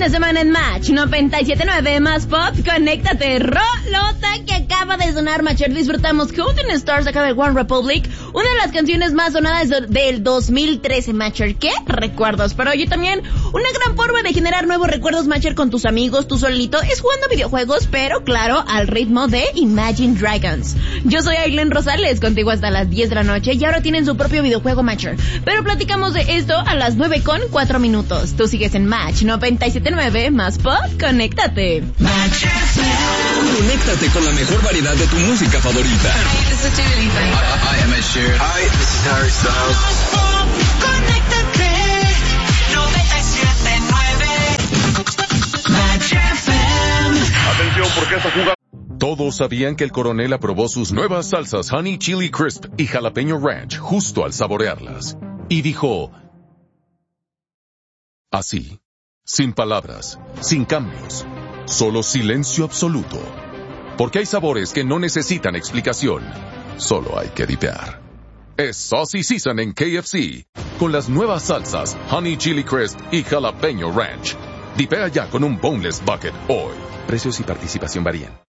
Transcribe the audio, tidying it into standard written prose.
de semana en Match 97.9 más pop. Conéctate, rolota que acaba de sonar, Matcher. Disfrutamos Counting Stars acá de One Republic, una de las canciones más sonadas del 2013, Matcher. ¿Qué recuerdos? Pero oye, también una gran forma de generar nuevos recuerdos, Matcher, con tus amigos, tú solito, es jugando videojuegos, pero claro, al ritmo de Imagine Dragons. Yo soy Aileen Rosales, contigo hasta las 10 de la noche, y ahora tienen su propio videojuego, Matcher. Pero platicamos de esto a las 9:04. Tú sigues en Match 97.9 más pop. Conéctate. Match FM. Conéctate con la mejor variedad de tu música favorita. Hi, this is Julie. Hi, I'm Ed Sheeran. Hi, this is Harry Styles. Conéctate 97.9 Match FM. Atención, porque esta jugada... Todos sabían que el coronel aprobó sus nuevas salsas Honey Chili Crisp y Jalapeño Ranch justo al saborearlas. Y dijo... así, sin palabras, sin cambios, solo silencio absoluto. Porque hay sabores que no necesitan explicación, solo hay que dipear. Es Saucy Season en KFC, con las nuevas salsas Honey Chili Crisp y Jalapeño Ranch. Dipea ya con un Boneless Bucket hoy. Precios y participación varían.